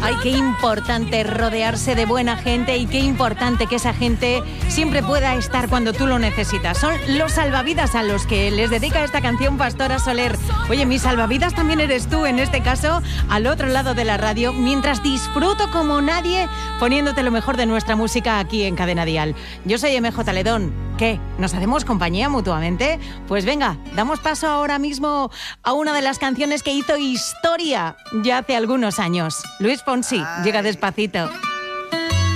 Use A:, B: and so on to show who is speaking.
A: Ay, qué importante rodearse de buena gente y qué importante que esa gente siempre pueda estar cuando tú lo necesitas. Son los salvavidas a los que les dedica esta canción Pastora Soler. Oye, mi salvavidas también eres tú, en este caso, al otro lado de la radio, mientras disfruto como nadie poniéndote lo mejor de nuestra música aquí en Cadena Dial. Yo soy MJ Ledón. ¿Qué? ¿Nos hacemos compañía mutuamente? Pues venga, damos paso ahora mismo a una de las canciones que hizo historia ya hace algunos años. Luis Fonsi, llega Despacito.